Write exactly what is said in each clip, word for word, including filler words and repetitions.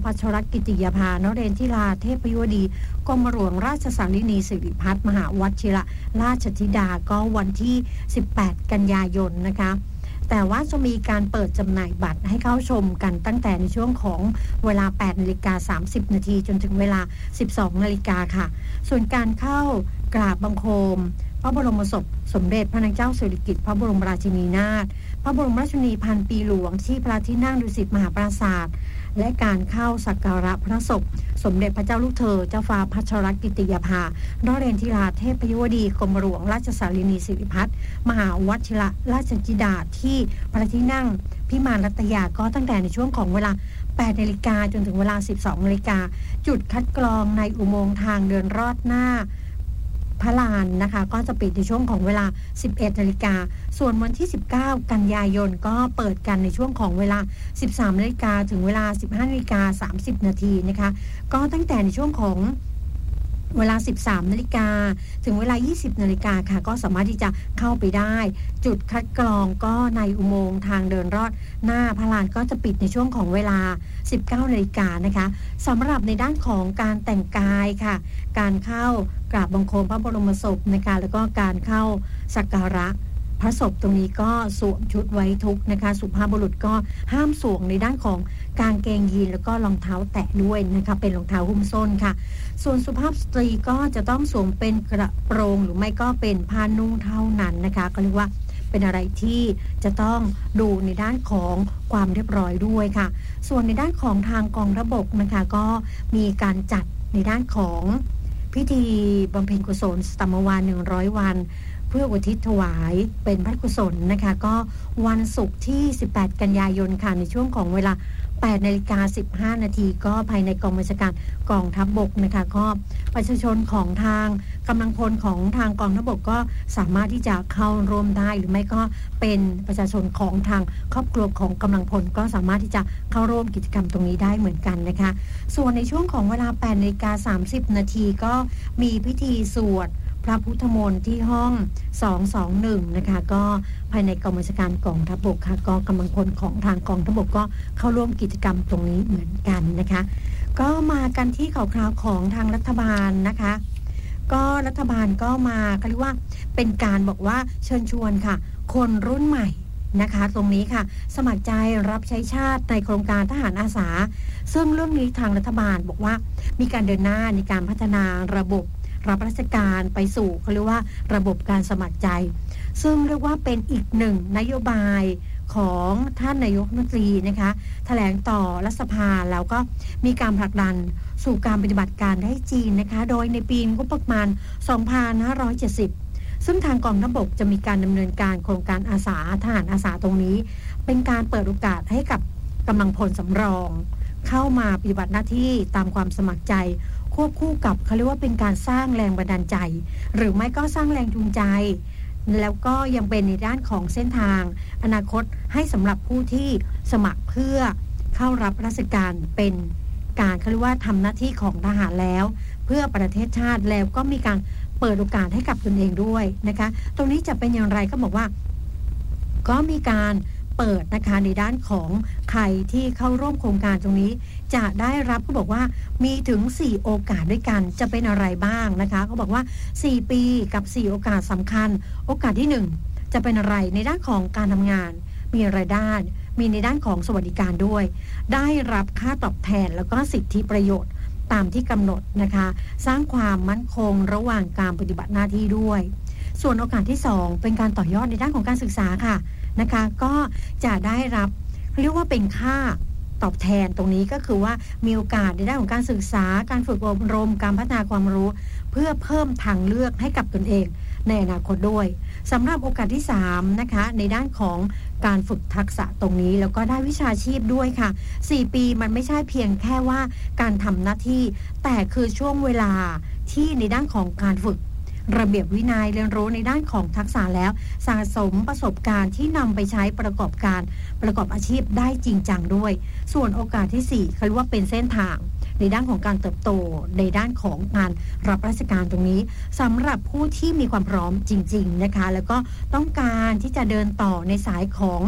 พัชรกิติยาภานเรนทิราเทพยวดีกรมหลวงราชสารินีสิริพัฒน์มหาวชิระราชธิดาก็วันที่สิบแปดกันยายนนะคะแต่ว่าจะมีการเปิดจำหน่ายบัตรให้เข้าชมกันตั้งแต่ในช่วงของเวลา แปดนาฬิกาสามสิบนาทีจนถึงเวลา สิบสองนาฬิกาค่ะส่วนการเข้ากราบบังคมพระบรมศพสมเด็จพระนางเจ้าสิริกิติ์พระบรมราชินีนาถพระบรมราชินีพันปีหลวงที่พระที่นั่งดุสิตมหาปราสาทและการเข้าสักการะพระศพสมเด็จพระเจ้าลูกเธอเจ้าฟ้าพัชรกิติยาภานเรนทิราเทพยวดีกรมหลวงราชสารินีสิริพัฒน์มหาวชิระราชธิดาที่พระที่นั่งพิมานรัตยาก็ตั้งแต่ในช่วงของเวลา แปดนาฬิกาจนถึงเวลา สิบสองนาฬิกาจุดคัดกรองในอุโมงค์ทางเดินรอดหน้าพระลานนะคะก็จะปิดในช่วงของเวลา สิบเอ็ดนาฬิกาส่วนวันที่ สิบเก้ากันยายนก็เปิดกันในช่วงของเวลา สิบสามนาฬิกาถึงเวลา สิบห้านาฬิกาสามสิบนาทีนะคะก็ตั้งแต่ในช่วงของเวลา สิบสามนาฬิกาถึงเวลา ยี่สิบนาฬิกาค่ะก็สามารถที่จะเข้าไปได้จุดคัดกรองก็ในอุโมงค์ทางเดินรอดหน้าพระลานก็จะปิดในช่วงของเวลา สิบเก้านาฬิกานะคะสำหรับในด้านของการแต่งกายค่ะการเข้ากราบบังคมพระบรมศพนะคะแล้วก็การเข้าสักการะพระศพตรงนี้ก็สวมชุดไว้ทุกนะคะสุภาพบุรุษก็ห้ามสวมในด้านของกางเกงยีนแล้วก็รองเท้าแตะด้วยนะคะเป็นรองเท้าหุ้มส้นค่ะส่วนสุภาพสตรีก็จะต้องสวมเป็นกระโปรงหรือไม่ก็เป็นผ้านุ่งเท่านั้นนะคะก็เรียกว่าเป็นอะไรที่จะต้องดูในด้านของความเรียบร้อยด้วยค่ะส่วนในด้านของทางกองทัพบกนะคะก็มีการจัดในด้านของพิธีบำเพ็ญกุศลสตมวาลหนึ่งร้อยวันเพื่ออุทิศถวายเป็นพระกุศลนะคะก็วันศุกร์ที่สิบแปดกันยายนค่ะในช่วงของเวลา แปดนาฬิกาสิบห้านาทีก็ภายในกองบัญชาการกองทัพบกนะคะก็ประชาชนของทางกำลังพลของทางกองทัพบกก็สามารถที่จะเข้าร่วมได้หรือไม่ก็เป็นประชาชนของทางครอบครัวของกำลังพลก็สามารถที่จะเข้าร่วมกิจกรรมตรงนี้ได้เหมือนกันนะคะส่วนในช่วงของเวลา แปดนาฬิกาสามสิบนาทีก็มีพิธีสวดพระพุทธมนต์ที่ห้องสองสองหนึ่งนะคะก็ภายในกองบัญชาการกองทัพบกค่ะก็กำลังพลของทางกองทัพบกก็เข้าร่วมกิจกรรมตรงนี้เหมือนกันนะคะก็มากันที่ข่าวคราวของทางรัฐบาลนะคะก็รัฐบาลก็มาเรียกว่าเป็นการบอกว่าเชิญชวนค่ะคนรุ่นใหม่นะคะตรงนี้ค่ะสมัครใจรับใช้ชาติในโครงการทหารอาสาซึ่งเรื่องนี้ทางรัฐบาลบอกว่ามีการเดินหน้าในการพัฒนาระบบรับราชการไปสู่เขาเรียกว่าระบบการสมัครใจซึ่งเรียกว่าเป็นอีกหนึ่งนโยบายของท่านนายกรัฐมนตรีนะคะแถลงต่อรัฐสภาแล้วก็มีการผลักดันสู่การปฏิบัติการได้จีนนะคะโดยในปีงบประมาณสองพันห้าร้อยเจ็ดสิบซึ่งทางกองทัพบกจะมีการดำเนินการโครงการอาสาทหารอาสาตรงนี้เป็นการเปิดโอกาสให้กับกำลังพลสำรองเข้ามาปฏิบัติหน้าที่ตามความสมัครใจควบคู่กับเขาเรียกว่าเป็นการสร้างแรงบันดาลใจหรือไม่ก็สร้างแรงจูงใจแล้วก็ยังเป็นในด้านของเส้นทางอนาคตให้สำหรับผู้ที่สมัครเพื่อเข้ารับราชการเป็นการเขาเรียกว่าทำหน้าที่ของทหารแล้วเพื่อประเทศชาติแล้วก็มีการเปิดโอกาสให้กับตนเองด้วยนะคะตรงนี้จะเป็นอย่างไรก็บอกว่าก็มีการเปิดนะคะในด้านของใครที่เข้าร่วมโครงการตรงนี้จะได้รับก็บอกว่ามีถึงสี่โอกาสด้วยกันจะเป็นอะไรบ้างนะคะเขาบอกว่าสี่ปีกับสี่โอกาสสำคัญโอกาสที่หนึ่งจะเป็นอะไรในด้านของการทำงานมีรายได้มีในด้านของสวัสดิการด้วยได้รับค่าตอบแทนแล้วก็สิทธิประโยชน์ตามที่กำหนดนะคะสร้างความมั่นคงระหว่างการปฏิบัติหน้าที่ด้วยส่วนโอกาสที่สองเป็นการต่อยอดในด้านของการศึกษาค่ะนะคะก็จะได้รับเรียกว่าเป็นค่าตอบแทนตรงนี้ก็คือว่ามีโอกาสในด้านของการศึกษาการฝึกอบรมการพัฒนาความรู้เพื่อเพิ่มทางเลือกให้กับตนเองในอนาคตด้วยสำหรับโอกาสที่สามนะคะในด้านของการฝึกทักษะตรงนี้แล้วก็ได้วิชาชีพด้วยค่ะสี่ปีมันไม่ใช่เพียงแค่ว่าการทำหน้าที่แต่คือช่วงเวลาที่ในด้านของการฝึกระเบียบวินัยเรียนรู้ในด้านของทักษะแล้วสะสมประสบการณ์ที่นำไปใช้ประกอบการประกอบอาชีพได้จริงจังด้วยส่วนโอกาสที่สี่เขาเรียกว่าเป็นเส้นทางในด้านของการเติบโตในด้านของงานรับราชการตรงนี้สำหรับผู้ที่มีความพร้อมจริงๆนะคะแล้วก็ต้องการที่จะเดินต่อในสายของ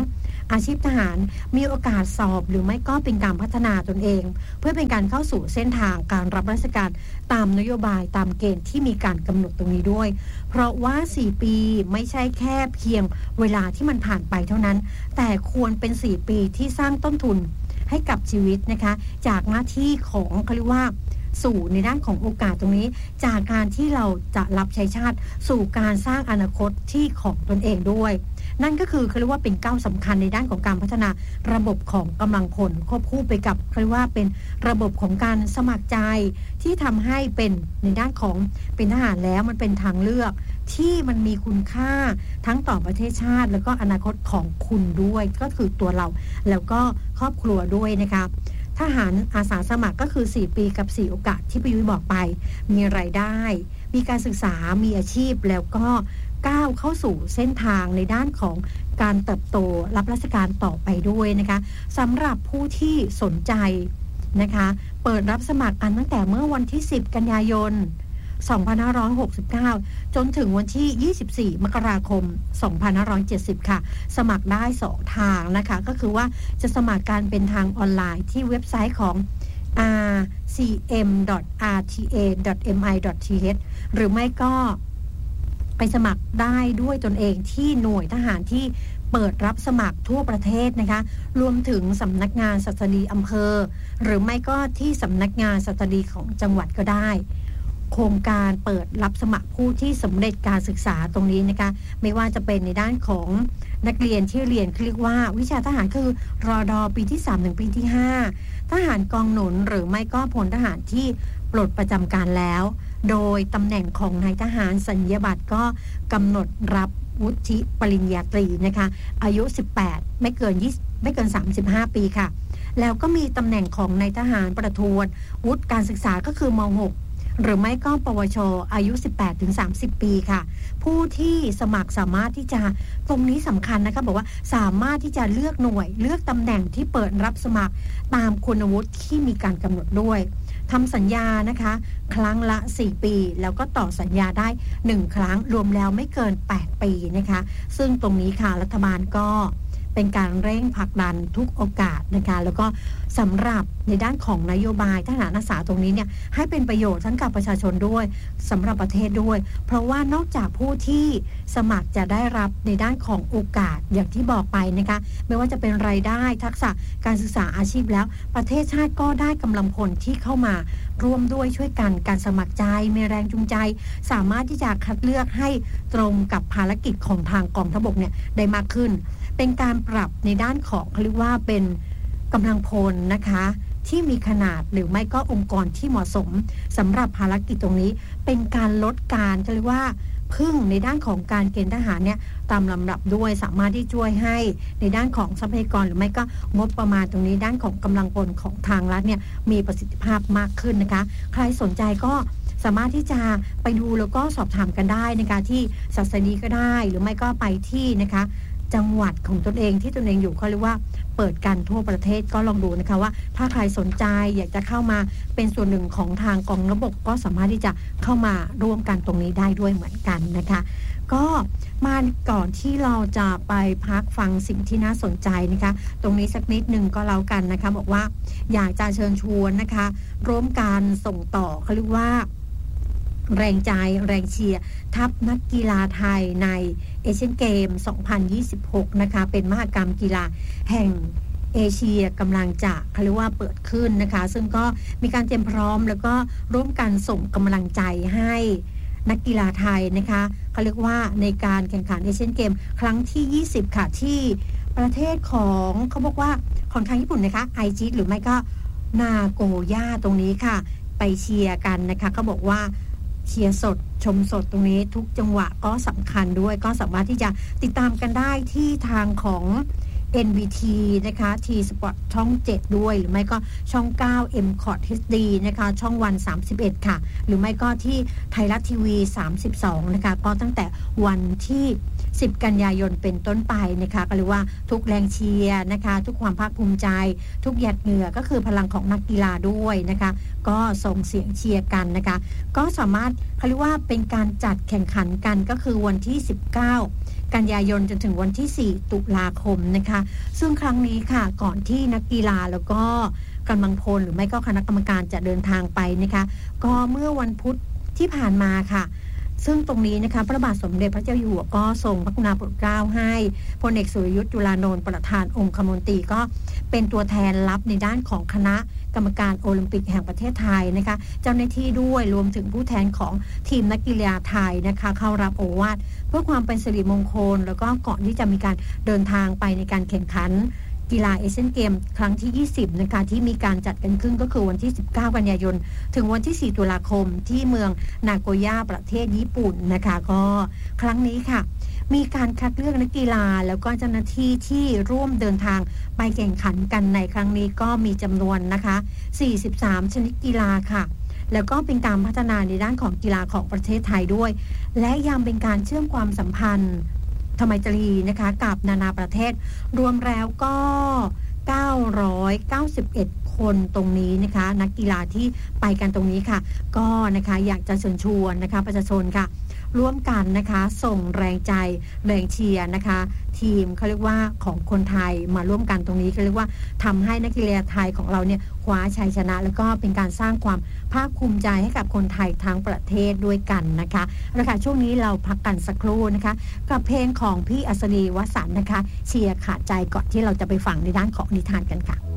อาชีพทหารมีโอกาสสอบหรือไม่ก็เป็นการพัฒนาตนเองเพื่อเป็นการเข้าสู่เส้นทางการรับราชการตามนโยบายตามเกณฑ์ที่มีการกำหนดตรงนี้ด้วยเพราะว่าสี่ปีไม่ใช่แค่เพียงเวลาที่มันผ่านไปเท่านั้นแต่ควรเป็นสี่ปีที่สร้างต้นทุนให้กับชีวิตนะคะจากหน้าที่ของเขาเรียกว่าสู่ในด้านของโอกาสตรงนี้จากการที่เราจะรับใช้ชาติสู่การสร้างอนาคตที่ของตนเองด้วยนั่นก็คือเขาเรียกว่าเป็นก้าวสำคัญในด้านของการพัฒนาระบบของกำลังพลควบคู่ไปกับเขาเรียกว่าเป็นระบบของการสมัครใจที่ทำให้เป็นในด้านของเป็นทหารแล้วมันเป็นทางเลือกที่มันมีคุณค่าทั้งต่อประเทศชาติแล้วก็อนาคตของคุณด้วยก็คือตัวเราแล้วก็ครอบครัวด้วยนะคะทหารอาสาสมัครก็คือสี่ปีกับสี่โอกาสที่พี่ยุ้ยบอกไปมีรายได้มีการศึกษามีอาชีพแล้วก็ก้าวเข้าสู่เส้นทางในด้านของการเติบโตรับราชการต่อไปด้วยนะคะสำหรับผู้ที่สนใจนะคะเปิดรับสมัครกันตั้งแต่เมื่อวันที่สิบกันยายนสองพันห้าร้อยหกสิบเก้าจนถึงวันที่ยี่สิบสี่มกราคมสองพันห้าร้อยเจ็ดสิบค่ะสมัครได้สองทางนะคะก็คือว่าจะสมัครการเป็นทางออนไลน์ที่เว็บไซต์ของ อาร์ ซี เอ็ม ดอท อาร์ ที เอ ดอท เอ็ม ไอ ดอท ที เอช หรือไม่ก็ไปสมัครได้ด้วยตนเองที่หน่วยทหารที่เปิดรับสมัครทั่วประเทศนะคะรวมถึงสำนักงานสัตดีอำเภอหรือไม่ก็ที่สำนักงานสัตดีของจังหวัดก็ได้โครงการเปิดรับสมัครผู้ที่สำเร็จการศึกษาตรงนี้นะคะไม่ว่าจะเป็นในด้านของนักเรียนที่เรียนเรียกว่าวิชาทหารคือรอดอปีที่สามถึงปีที่ห้าทหารกองหนุนหรือไม่ก็พลทหารที่ปลดประจำการแล้วโดยตำแหน่งของนายทหารสัญญาบัตรก็กำหนดรับวุฒิปริญญาตรีนะคะอายุสิบแปดไม่เกิน20ไม่เกินสามสิบห้าปีค่ะแล้วก็มีตำแหน่งของนายทหารประทวนวุฒิการศึกษาก็คือม หกหรือไม่ก็ปวชอายุ สิบแปดถึงสามสิบ ปีค่ะผู้ที่สมัครสามารถที่จะตรงนี้สำคัญนะคะบอกว่าสามารถที่จะเลือกหน่วยเลือกตำแหน่งที่เปิดรับสมัครตามคุณวุฒิที่มีการกำหนดด้วยทำสัญญานะคะครั้งละสี่ปีแล้วก็ต่อสัญญาได้หนึ่งครั้งรวมแล้วไม่เกินแปดปีนะคะซึ่งตรงนี้ค่ะรัฐบาลก็เป็นการเร่งผลักดันทุกโอกาสนะคะแล้วก็สำหรับในด้านของนโยบายทหารอาสาตรงนี้เนี่ยให้เป็นประโยชน์ทั้งกับประชาชนด้วยสำหรับประเทศด้วยเพราะว่านอกจากผู้ที่สมัครจะได้รับในด้านของโอกาสอย่างที่บอกไปนะคะไม่ว่าจะเป็นรายได้ทักษะการศึกษาอาชีพแล้วประเทศชาติก็ได้กำลังพลที่เข้ามาร่วมด้วยช่วยกันการสมัครใจมีแรงจูงใจสามารถที่จะคัดเลือกให้ตรงกับภารกิจของทางกองทัพบกเนี่ยได้มากขึ้นเป็นการปรับในด้านของเขาเรียกว่าเป็นกำลังพลนะคะที่มีขนาดหรือไม่ก็องค์กรที่เหมาะสมสำหรับภารกิจตรงนี้เป็นการลดการเขาเรียกว่าพึ่งในด้านของการเกณฑ์ทหารเนี่ยตามลำดับด้วยสามารถที่ช่วยให้ในด้านของทรัพยากรหรือไม่ก็งบประมาณตรงนี้ด้านของกำลังพลของทางรัฐเนี่ยมีประสิทธิภาพมากขึ้นนะคะใครสนใจก็สามารถที่จะไปดูแล้วก็สอบถามกันได้นะคะที่สัสดีก็ได้หรือไม่ก็ไปที่นะคะจังหวัดของตนเองที่ตนเองอยู่เขาเรียกว่าเปิดกันทั่วประเทศก็ลองดูนะคะว่าถ้าใครสนใจอยากจะเข้ามาเป็นส่วนหนึ่งของทางกองทัพบกก็สามารถที่จะเข้ามาร่วมกันตรงนี้ได้ด้วยเหมือนกันนะคะก็มาก่อนที่เราจะไปพักฟังสิ่งที่น่าสนใจนะคะตรงนี้สักนิดนึงก็แล้วกันนะคะบอกว่าอยากจะเชิญชวนนะคะร่วมการส่งต่อเขาเรียกว่าแรงใจแรงเชียร์ทัพนักกีฬาไทยในเอเชียนเกมสองพันยี่สิบหกนะคะเป็นมหกรรมกีฬาแห่งเอเชียกำลังจะเขาเรียกว่าเปิดขึ้นนะคะซึ่งก็มีการเตรียมพร้อมแล้วก็ร่วมกันส่งกำลังใจให้นักกีฬาไทยนะคะเขาเรียกว่าในการแข่งขันเอเชียนเกมครั้งที่ยี่สิบค่ะที่ประเทศของเขาบอกว่าของทางญี่ปุ่นนะคะไอจิหรือไม่ก็นาโกย่าตรงนี้ค่ะไปเชียร์กันนะคะเขาบอกว่าเชียร์สดชมสดตรงนี้ทุกจังหวะก็สำคัญด้วยก็สามารถที่จะติดตามกันได้ที่ทางของ เอ็น วี ที นะคะ T-Sport ช่องเจ็ดด้วยหรือไม่ก็ช่องเก้า เอ็ม คอร์ด เอช ดี นะคะช่องวันสามสิบเอ็ดค่ะหรือไม่ก็ที่ไทยรัฐทีวีสามสิบสองนะคะก็ตั้งแต่วันที่สิบกันยายนเป็นต้นไปนะคะก็เรียกว่าทุกแรงเชียร์นะคะทุกความภาคภูมิใจทุกหยาดเหงื่อก็คือพลังของนักกีฬาด้วยนะคะก็ส่งเสียงเชียร์กันนะคะก็สามารถเขาเรียกว่าเป็นการจัดแข่งขันกันก็คือวันที่สิบเก้ากันยายนจนถึงวันที่สี่ตุลาคมนะคะซึ่งครั้งนี้ค่ะก่อนที่นักกีฬาแล้วก็กำลังพลหรือไม่ก็คณะกรรมการจะเดินทางไปนะคะก็เมื่อวันพุธที่ผ่านมาค่ะซึ่งตรงนี้นะคะพระบาทสมเด็จพระเจ้าอยู่หัวก็ทรงพระกรุณาโปรดเกล้าให้พลเอกสุรยุทธ์จุลานนท์ประธานองคมนตรีก็เป็นตัวแทนรับในด้านของคณะกรรมการโอลิมปิกแห่งประเทศไทยนะคะเจ้าหน้าที่ด้วยรวมถึงผู้แทนของทีมนักกีฬาไทยนะคะเข้ารับโอวาทเพื่อความเป็นสิริมงคลแล้วก็ก่อนที่จะมีการเดินทางไปในการแข่งขันกีฬาเอเชียนเกมครั้งที่ยี่สิบนะคะที่มีการจัดกันขึ้นก็คือวันที่สิบเก้ากันยายนถึงวันที่สี่ตุลาคมที่เมืองนาโกย่าประเทศญี่ปุ่นนะคะก็ครั้งนี้ค่ะมีการคัดเลือกนักกีฬาแล้วก็เจ้าหน้าที่ที่ร่วมเดินทางไปแข่งขันกันในครั้งนี้ก็มีจำนวนนะคะสี่สิบสามชนิดกีฬาค่ะแล้วก็เป็นการพัฒนาในด้านของกีฬาของประเทศไทยด้วยและยังเป็นการเชื่อมความสัมพันธ์ไมตรีนะคะกับนานาประเทศรวมแล้วก็เก้าร้อยเก้าสิบเอ็ดคนตรงนี้นะคะนักกีฬาที่ไปกันตรงนี้ค่ะก็นะคะอยากจะเชิญชวนนะคะประชาชนค่ะร่วมกันนะคะส่งแรงใจแรงเชียร์นะคะทีมเขาเรียกว่าของคนไทยมาร่วมกันตรงนี้เขาเรียกว่าทำให้นักกีฬาไทยของเราเนี่ยคว้าชัยชนะแล้วก็เป็นการสร้างความภาคภูมิใจให้กับคนไทยทั้งประเทศด้วยกันนะคะแล้วค่ะช่วงนี้เราพักกันสักครู่นะคะกับเพลงของพี่อัศรีวสันต์นะคะเชียร์ขาดใจก่อนที่เราจะไปฟังในด้านของนิทานกันค่ะ